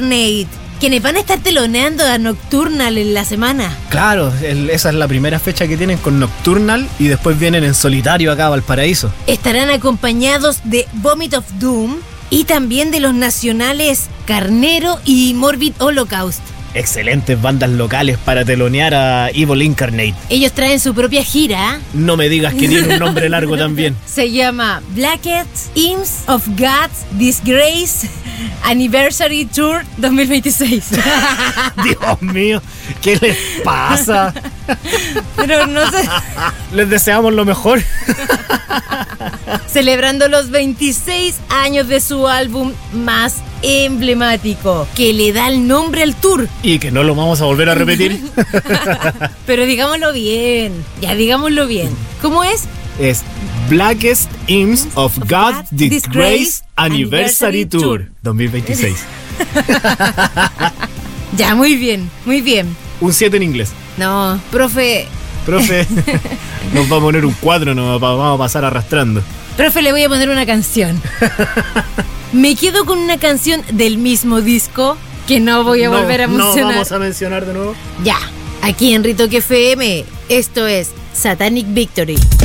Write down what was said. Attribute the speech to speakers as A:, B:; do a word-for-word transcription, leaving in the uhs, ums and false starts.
A: Incarnate, quienes van a estar teloneando a Nocturnal en la semana.
B: Claro, el, esa es la primera fecha que tienen con Nocturnal y después vienen en solitario acá a Valparaíso.
A: Estarán acompañados de Vomit of Doom y también de los nacionales Carnero y Morbid Holocaust.
B: Excelentes bandas locales para telonear a Evil Incarnate.
A: Ellos traen su propia gira.
B: No me digas que tiene un nombre largo también.
A: Se llama Blackest Imps of God's Disgrace Anniversary Tour dos mil veintiséis.
B: Dios mío, ¿qué les pasa?
A: Pero no sé.
B: Les deseamos lo mejor.
A: Celebrando los veintiséis años de su álbum más emblemático, que le da el nombre al tour.
B: Y que no lo vamos a volver a repetir.
A: Pero digámoslo bien, ya digámoslo bien. ¿Cómo es?
B: Es Blackest Imps of God's Disgrace Anniversary Tour dos mil veintiséis.
A: Ya, muy bien, muy bien.
B: Un siete en inglés.
A: No, profe.
B: Profe, nos va a poner un cuadro, nos vamos a pasar arrastrando.
A: Profe, le voy a poner una canción. Me quedo con una canción del mismo disco que no voy a
B: no,
A: volver a mencionar.
B: No vamos a mencionar de nuevo.
A: Ya, aquí en Ritoque F M, esto es Satanic Victory.